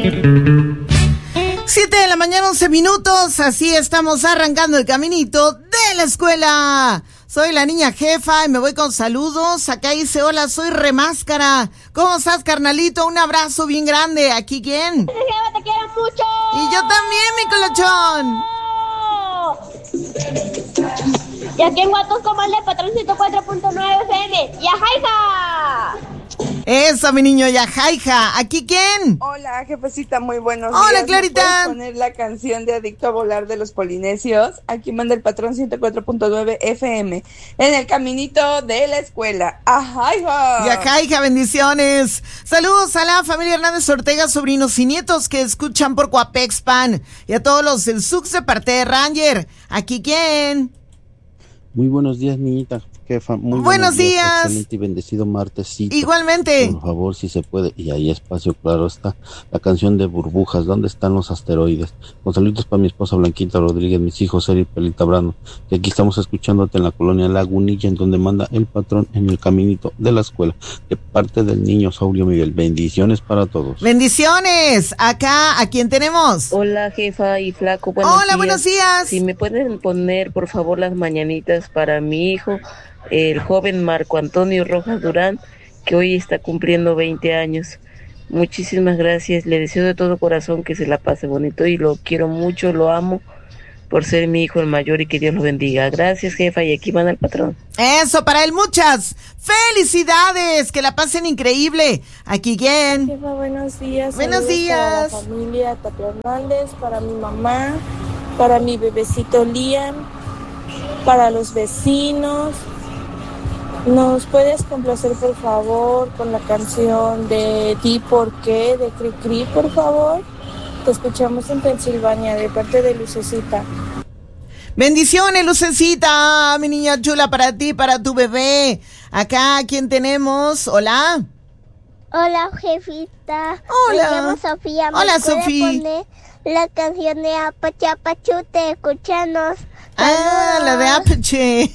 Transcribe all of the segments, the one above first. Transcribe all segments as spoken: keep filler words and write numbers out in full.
Siete de la mañana, once minutos, así estamos arrancando el caminito de la escuela. Soy la niña jefa y me voy con saludos. Acá dice, hola, soy Remáscara. ¿Cómo estás, carnalito? Un abrazo bien grande. ¿Aquí quién? Te quiero mucho. Y yo también, mi colochón. Y aquí en Huatusco, más de Patrón ciento cuatro punto nueve F M. ¡Yajaija! Eso, mi niño, Yajaija. ¿Aquí quién? Hola, jefecita, muy buenos Hola, días. Clarita. ¿Me puedes poner la canción de Adicto a Volar de los Polinesios? Aquí manda el Patrón ciento cuatro punto nueve F M. En el caminito de la escuela. ¡Ajaija! Yajaija, bendiciones. Saludos a la familia Hernández Ortega, sobrinos y nietos que escuchan por Coapexpan. Y a todos los del Sux de parte de Ranger. ¿Aquí quién? Muy buenos días, niñita jefa. Muy buenos, buenos días. días. Excelente y bendecido martesito. Igualmente. Por favor, si se puede. Y ahí espacio, claro está. La canción de Burbujas. ¿Dónde están los asteroides? Con saludos para mi esposa Blanquita Rodríguez, mis hijos Eri y Pelita Brando. Y aquí estamos escuchándote en la colonia Lagunilla, en donde manda el patrón en el caminito de la escuela. De parte del niño Saurio Miguel. Bendiciones para todos. Bendiciones. Acá, ¿a quién tenemos? Hola, jefa y flaco. Buenos Hola, días. buenos días. Si me pueden poner, por favor, las mañanitas para mi hijo, el joven Marco Antonio Rojas Durán, que hoy está cumpliendo veinte años. Muchísimas gracias, le deseo de todo corazón que se la pase bonito y lo quiero mucho, lo amo por ser mi hijo el mayor y que Dios lo bendiga. Gracias, jefa, y aquí van al patrón. Eso, para él muchas felicidades, que la pasen increíble. ¿Aquí quién? Jefa, buenos días. Buenos días. Para la familia Tapia Hernández, para mi mamá, para mi bebecito Liam, para los vecinos. ¿Nos puedes complacer, por favor, con la canción de Di Por Qué, de Cri Cri, por favor? Te escuchamos en Pensilvania, de parte de Lucecita. Bendiciones, Lucecita, mi niña chula, para ti, para tu bebé. Acá, ¿quién tenemos? Hola. Hola, jefita. Hola. Me llamo Sofía. ¿Me Hola, puede Sofía. poner la canción de Apache Apachute? Escuchanos. Ah, la de Apache.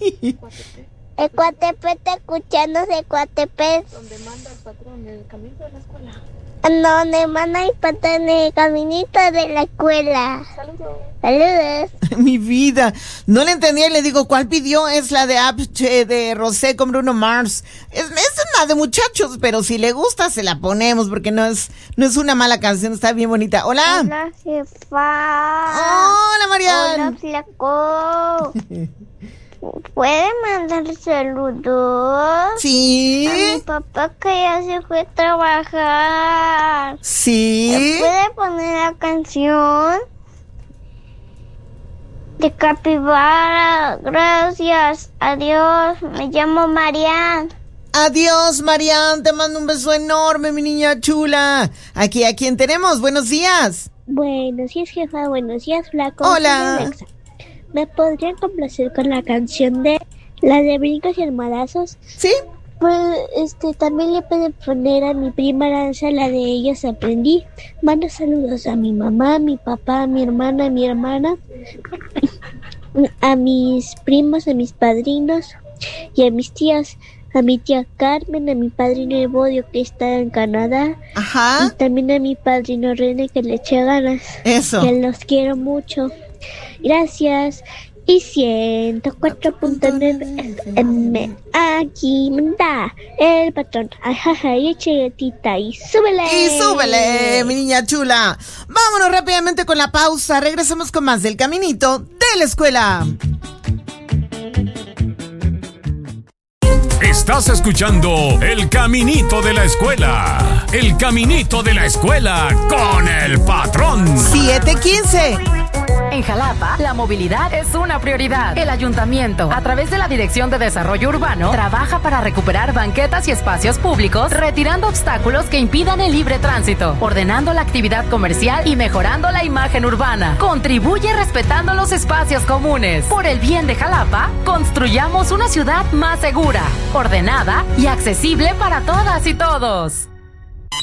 Ecuatepec, escuchanos de Ecuatepec. Donde manda el patrón, en el camino de la escuela. Donde manda el patrón en el caminito de la escuela. Saludos. Saludos. Mi vida. No le entendía y le digo, ¿cuál pidió? Es la de Apache de Rosé con Bruno Mars. Es, es una de muchachos, pero si le gusta se la ponemos porque no es, no es una mala canción, está bien bonita. Hola. Hola, jefa. Hola, Marian. Hola, flaco. ¿Puede mandar saludos? Sí. A mi papá que ya se fue a trabajar. Sí. ¿Me puede poner la canción de Capibara? Gracias. Adiós. Me llamo Marian. Adiós, Marian. Te mando un beso enorme, mi niña chula. Aquí, ¿a quién tenemos? Buenos días. Buenos días, jefa. Buenos días, flaco. Hola. ¿Me podrían complacer con la canción de la de Brincos y Almohadazos? ¿Sí? Pues, este, también le pueden poner a mi prima Aranza la de Ellos Aprendí. Mando saludos a mi mamá, a mi papá, a mi hermana, a mi hermana, a mis primos, a mis padrinos y a mis tías. A mi tía Carmen, a mi padrino Evodio que está en Canadá. Ajá. Y también a mi padrino René que le eche ganas. Eso. Que los quiero mucho. Gracias. Y ciento cuatro punto nueve F M. Aquí manda el patrón. Ajaja, y chiquitita. Y súbele. Y súbele, mi niña chula. Vámonos rápidamente con la pausa. Regresamos con más del caminito de la escuela. Estás escuchando El Caminito de la Escuela. El Caminito de la Escuela con el patrón. siete quince. En Jalapa, la movilidad es una prioridad. El ayuntamiento, a través de la Dirección de Desarrollo Urbano, trabaja para recuperar banquetas y espacios públicos, retirando obstáculos que impidan el libre tránsito, ordenando la actividad comercial y mejorando la imagen urbana. Contribuye respetando los espacios comunes. Por el bien de Jalapa, construyamos una ciudad más segura, ordenada y accesible para todas y todos.